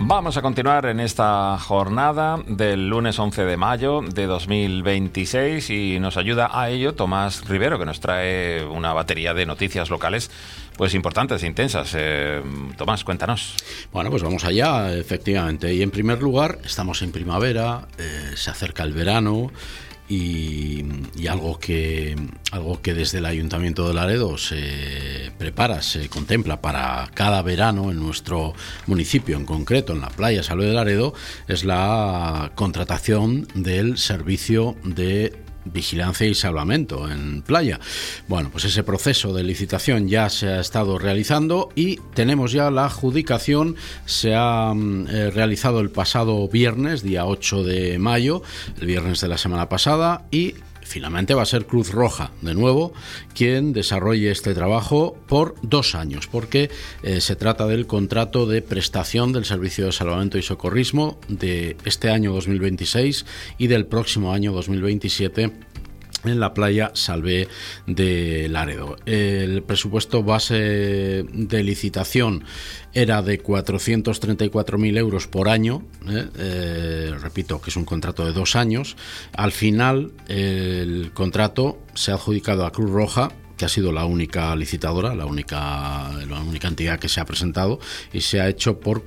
Vamos a continuar en esta jornada del lunes 11 de mayo de 2026 y nos ayuda a ello Tomás Rivero, que nos trae una batería de noticias locales pues importantes e intensas. Tomás, cuéntanos. Bueno, pues vamos allá, efectivamente. Y en primer lugar, estamos en primavera, se acerca el verano. Y algo que desde el Ayuntamiento de Laredo se prepara, se contempla para cada verano en nuestro municipio, en concreto en la playa Salve de Laredo, es la contratación del servicio de vigilancia y salvamento en playa. Bueno, pues ese proceso de licitación ya se ha estado realizando y tenemos ya la adjudicación. Se ha realizado el pasado viernes, día 8 de mayo, el viernes de la semana pasada, y finalmente va a ser Cruz Roja, de nuevo, quien desarrolle este trabajo por 2 años, porque se trata del contrato de prestación del servicio de salvamento y socorrismo de este año 2026 y del próximo año 2027 en la playa Salve de Laredo. El presupuesto base de licitación era de 434.000 euros por año, repito que es un contrato de 2 años. Al final el contrato se ha adjudicado a Cruz Roja, que ha sido la única licitadora, la única entidad que se ha presentado, y se ha hecho por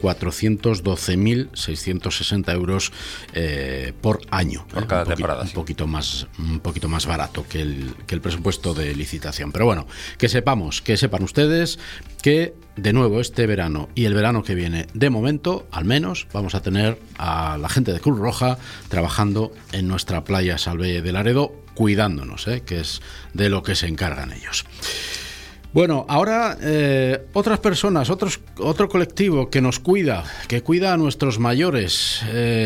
412.660 euros por año. Por cada temporada. Un poquito más barato que el presupuesto de licitación. Pero bueno, que sepan ustedes que de nuevo este verano y el verano que viene, de momento, al menos, vamos a tener a la gente de Cruz Roja trabajando en nuestra playa Salve de Laredo, cuidándonos, que es de lo que se encargan ellos. Bueno, ahora otras personas, otro colectivo que nos cuida, que cuida a nuestros mayores,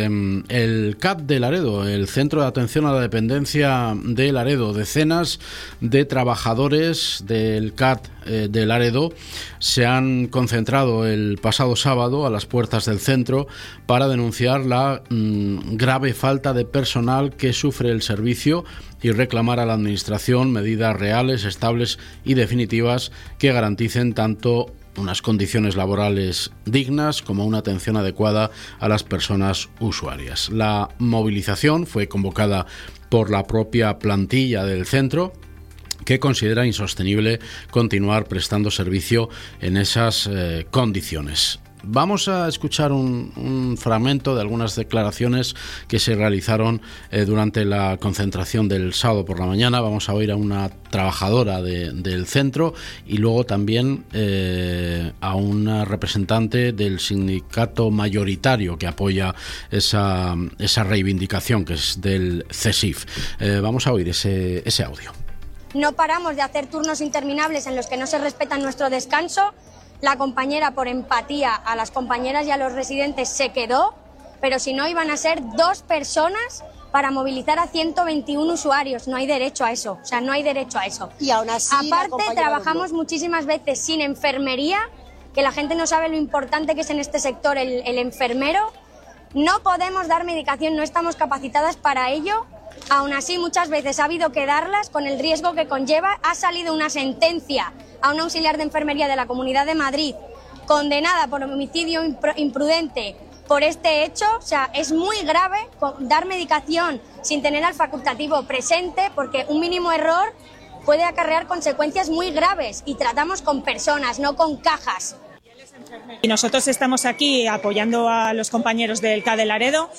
el CAT de Laredo, el Centro de Atención a la Dependencia de Laredo. Decenas de trabajadores del CAT de Laredo se han concentrado el pasado sábado a las puertas del centro para denunciar la grave falta de personal que sufre el servicio y reclamar a la Administración medidas reales, estables y definitivas que garanticen tanto unas condiciones laborales dignas como una atención adecuada a las personas usuarias. La movilización fue convocada por la propia plantilla del centro, que considera insostenible continuar prestando servicio en esas condiciones. Vamos a escuchar un fragmento de algunas declaraciones que se realizaron durante la concentración del sábado por la mañana. Vamos a oír a una trabajadora del centro y luego también a una representante del sindicato mayoritario que apoya esa reivindicación, que es del CESIF. Vamos a oír ese audio. No paramos de hacer turnos interminables en los que no se respeta nuestro descanso. La compañera, por empatía a las compañeras y a los residentes, se quedó, pero si no iban a ser 2 personas para movilizar a 121 usuarios. No hay derecho a eso, no hay derecho a eso. Y aún así, aparte, trabajamos muchísimas veces sin enfermería, que la gente no sabe lo importante que es en este sector el enfermero. No podemos dar medicación, no estamos capacitadas para ello. Aún así, muchas veces ha habido que darlas con el riesgo que conlleva. Ha salido una sentencia a un auxiliar de enfermería de la Comunidad de Madrid condenada por homicidio imprudente por este hecho. Es muy grave dar medicación sin tener al facultativo presente, porque un mínimo error puede acarrear consecuencias muy graves, y tratamos con personas, no con cajas. Y nosotros estamos aquí apoyando a los compañeros del CAT de Laredo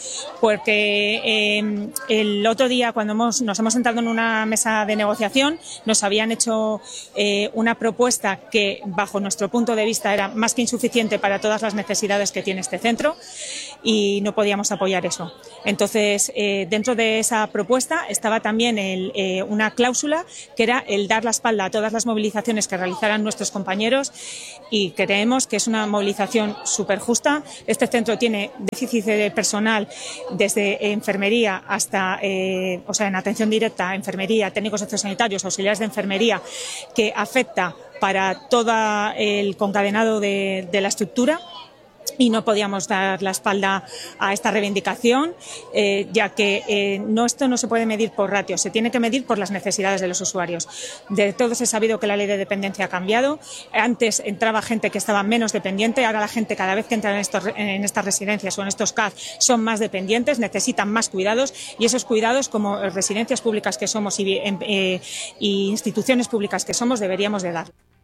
porque el otro día, cuando nos hemos sentado en una mesa de negociación, nos habían hecho una propuesta que, bajo nuestro punto de vista, era más que insuficiente para todas las necesidades que tiene este centro, y no podíamos apoyar eso. Entonces, dentro de esa propuesta estaba también una cláusula que era el dar la espalda a todas las movilizaciones que realizaran nuestros compañeros, y creemos que es una movilización súper justa. Este centro tiene déficit de personal desde enfermería hasta, en atención directa, enfermería, técnicos sociosanitarios, auxiliares de enfermería, que afecta para todo el concadenado de la estructura. y no podíamos dar la espalda a esta reivindicación, ya que esto no se puede medir por ratios, se tiene que medir por las necesidades de los usuarios. De todos he sabido que la ley de dependencia ha cambiado. Antes entraba gente que estaba menos dependiente, ahora la gente cada vez que entra en estas residencias o en estos CAF son más dependientes, necesitan más cuidados, y esos cuidados, como residencias públicas que somos y instituciones públicas que somos, deberíamos de dar.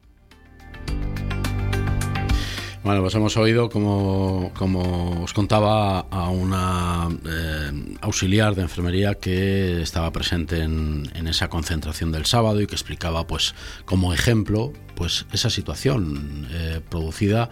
Bueno, pues hemos oído, como os contaba, a una auxiliar de enfermería que estaba presente en esa concentración del sábado y que explicaba, pues, como ejemplo, pues esa situación producida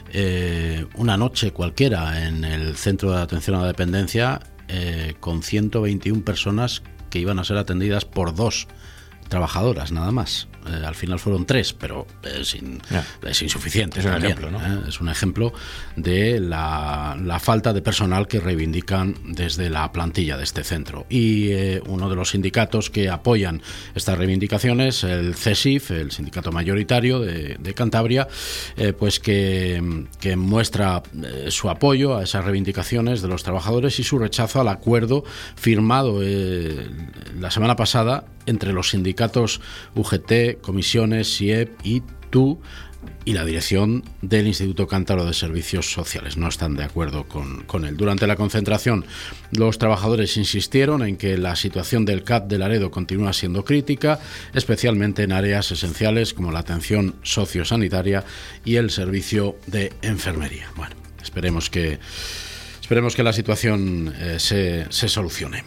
una noche cualquiera en el centro de atención a la dependencia, con 121 personas que iban a ser atendidas por 2 trabajadoras nada más. Al final fueron 3, pero es insuficiente. Es un también, ejemplo, ¿no? Es un ejemplo de la falta de personal que reivindican desde la plantilla de este centro. Y uno de los sindicatos que apoyan estas reivindicaciones, el CESIF, el sindicato mayoritario de Cantabria, pues que muestra su apoyo a esas reivindicaciones de los trabajadores y su rechazo al acuerdo firmado la semana pasada entre los sindicatos UGT, comisiones, SIEP y TU y la dirección del Instituto Cántabro de Servicios Sociales. No están de acuerdo con él. Durante la concentración, los trabajadores insistieron en que la situación del CAT de Laredo continúa siendo crítica, especialmente en áreas esenciales como la atención sociosanitaria y el servicio de enfermería. Bueno, esperemos que la situación se solucione.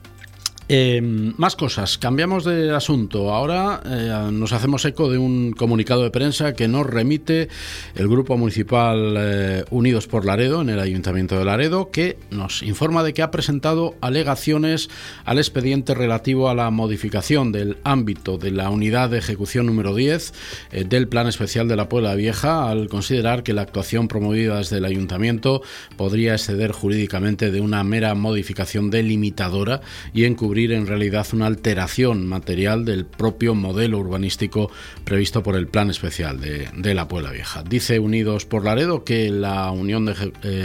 Más cosas, cambiamos de asunto. Ahora nos hacemos eco de un comunicado de prensa que nos remite el Grupo Municipal Unidos por Laredo en el Ayuntamiento de Laredo, que nos informa de que ha presentado alegaciones al expediente relativo a la modificación del ámbito de la unidad de ejecución número 10 del Plan Especial de la Puebla Vieja, al considerar que la actuación promovida desde el Ayuntamiento podría exceder jurídicamente de una mera modificación delimitadora y encubrir en realidad una alteración material del propio modelo urbanístico previsto por el Plan Especial de la Puebla Vieja. Dice Unidos por Laredo que la unidad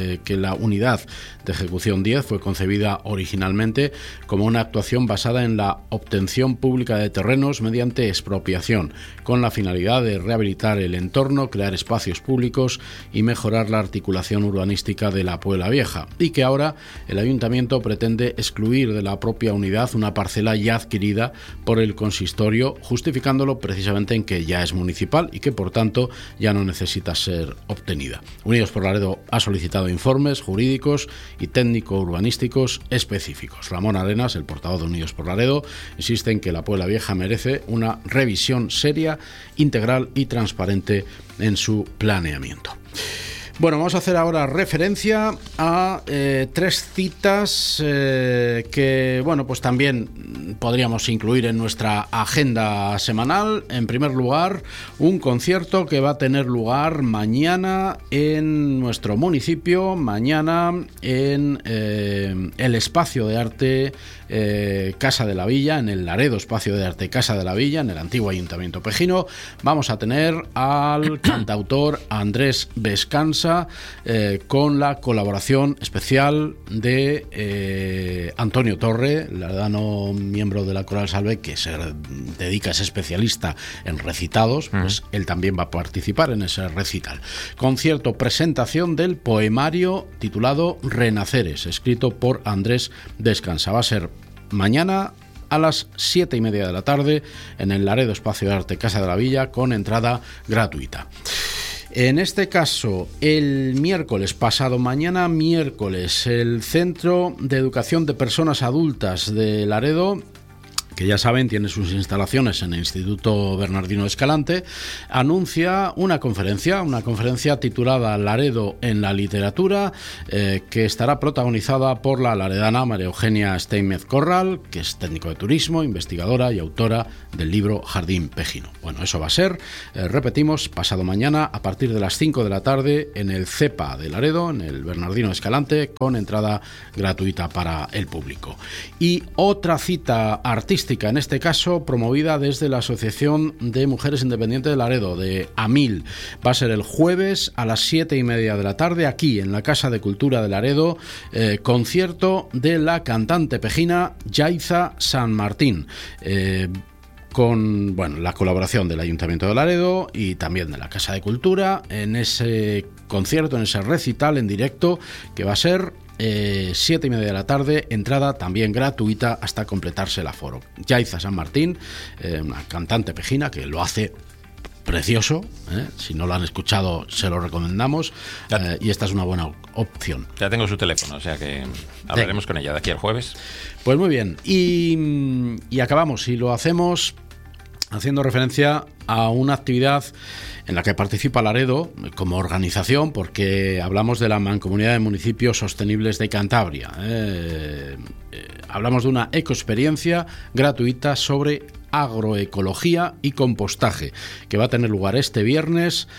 de ejecución 10 fue concebida originalmente como una actuación basada en la obtención pública de terrenos mediante expropiación, con la finalidad de rehabilitar el entorno, crear espacios públicos y mejorar la articulación urbanística de la Puebla Vieja, y que ahora el Ayuntamiento pretende excluir de la propia unidad una parcela ya adquirida por el consistorio, justificándolo precisamente en que ya es municipal y que por tanto ya no necesita ser obtenida. Unidos por Laredo ha solicitado informes jurídicos y técnico-urbanísticos específicos. Ramón Arenas, el portavoz de Unidos por Laredo, insiste en que la Puebla Vieja merece una revisión seria, integral y transparente en su planeamiento. Bueno, vamos a hacer ahora referencia a 3 citas que, bueno, pues también podríamos incluir en nuestra agenda semanal. En primer lugar, un concierto que va a tener lugar mañana en nuestro municipio, mañana en el Espacio de Arte Casa de la Villa, en el Laredo Espacio de Arte Casa de la Villa, en el antiguo Ayuntamiento Pejino. Vamos a tener al cantautor Andrés Vescansa, con la colaboración especial de Antonio Torre, laredano miembro de la Coral Salve, que se dedica, es especialista en recitados, pues él también va a participar en ese recital. Concierto, presentación del poemario titulado Renaceres, escrito por Andrés Vescansa. Va a ser mañana a las 7:30 de la tarde en el Laredo Espacio de Arte Casa de la Villa, con entrada gratuita. En este caso, el miércoles, pasado mañana miércoles, el Centro de Educación de Personas Adultas de Laredo, que ya saben tiene sus instalaciones en el Instituto Bernardino Escalante, anuncia una conferencia titulada Laredo en la literatura, que estará protagonizada por la laredana María Eugenia Steinmetz Corral, que es técnico de turismo, investigadora y autora del libro Jardín Pejino. Bueno, eso va a ser, repetimos, pasado mañana a partir de las 5 de la tarde en el CEPA de Laredo, en el Bernardino Escalante, con entrada gratuita para el público. Y otra cita artística turística, en este caso promovida desde la Asociación de Mujeres Independientes de Laredo, de AMIL. Va a ser el jueves a las 7:30 de la tarde, aquí en la Casa de Cultura de Laredo, concierto de la cantante pejina Yaiza San Martín. Con la colaboración del Ayuntamiento de Laredo y también de la Casa de Cultura, en ese concierto, en ese recital en directo, que va a ser 7:30 de la tarde, entrada también gratuita hasta completarse el aforo. Yaiza San Martín, una cantante pejina que lo hace precioso, si no lo han escuchado se lo recomendamos, y esta es una buena opción. Ya tengo su teléfono, o sea que hablaremos con ella de aquí al jueves. Pues muy bien, y acabamos, y lo hacemos haciendo referencia a una actividad en la que participa Laredo como organización, porque hablamos de la Mancomunidad de Municipios Sostenibles de Cantabria. Hablamos de una ecoexperiencia gratuita sobre agroecología y compostaje, que va a tener lugar este viernes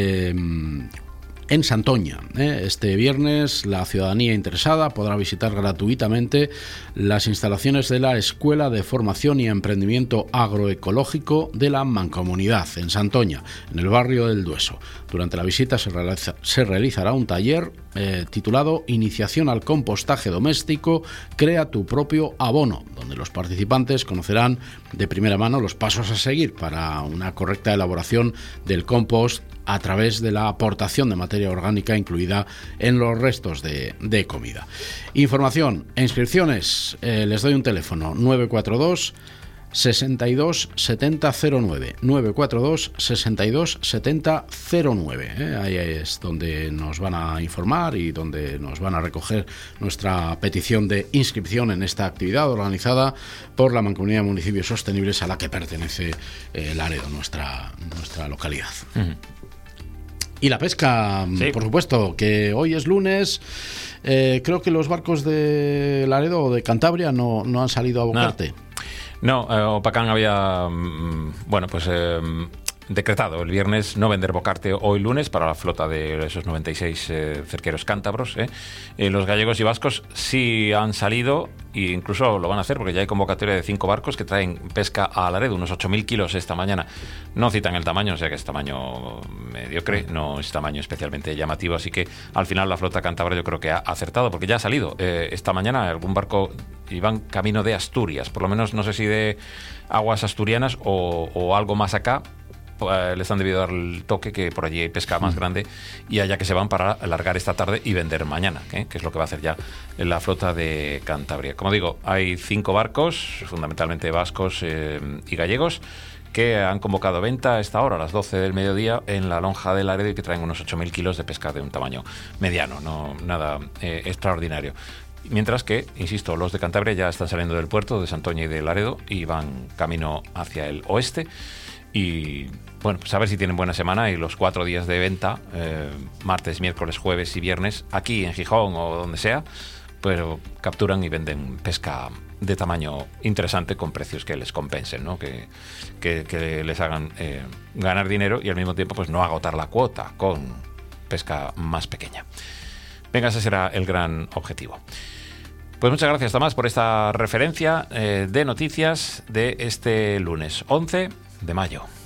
en Santoña. Este viernes la ciudadanía interesada podrá visitar gratuitamente las instalaciones de la Escuela de Formación y Emprendimiento Agroecológico de la Mancomunidad en Santoña, en el barrio del Dueso. Durante la visita se realizará un taller titulado Iniciación al compostaje doméstico, crea tu propio abono, donde los participantes conocerán de primera mano los pasos a seguir para una correcta elaboración del compost a través de la aportación de materia orgánica incluida en los restos de comida. Información e inscripciones, les doy un teléfono: 942 62 70 09, 942 62 70 09. Ahí es donde nos van a informar y donde nos van a recoger nuestra petición de inscripción en esta actividad organizada por la Mancomunidad de Municipios Sostenibles a la que pertenece Laredo, nuestra localidad. Uh-huh. Y la pesca, sí, por supuesto, que hoy es lunes. Creo que los barcos de Laredo o de Cantabria no han salido a Bocarte. No, Opacán había, decretado el viernes no vender bocarte hoy lunes para la flota de esos 96 cerqueros cántabros. Los gallegos y vascos sí han salido, e incluso lo van a hacer porque ya hay convocatoria de 5 barcos que traen pesca a Laredo, unos 8.000 kilos esta mañana. No citan el tamaño, o sea que es tamaño mediocre, no es tamaño especialmente llamativo, así que al final la flota cántabra yo creo que ha acertado, porque ya ha salido esta mañana algún barco, iban camino de Asturias, por lo menos no sé si de aguas asturianas o algo más acá. Les han debido dar el toque que por allí hay pesca más grande y allá que se van para alargar esta tarde y vender mañana, que es lo que va a hacer ya la flota de Cantabria. Como digo, hay 5 barcos, fundamentalmente vascos y gallegos, que han convocado venta a esta hora, a las 12 del mediodía, en la lonja de Laredo, y que traen unos 8.000 kilos de pesca de un tamaño mediano, no nada extraordinario. Mientras que, insisto, los de Cantabria ya están saliendo del puerto de Santoña y de Laredo y van camino hacia el oeste. Y bueno, pues a ver si tienen buena semana y los 4 días de venta, martes, miércoles, jueves y viernes, aquí en Gijón o donde sea, pero capturan y venden pesca de tamaño interesante con precios que les compensen, ¿no? Que les hagan ganar dinero y al mismo tiempo pues no agotar la cuota con pesca más pequeña. Venga, ese será el gran objetivo. Pues muchas gracias, Tomás, por esta referencia de noticias de este lunes 11 de mayo.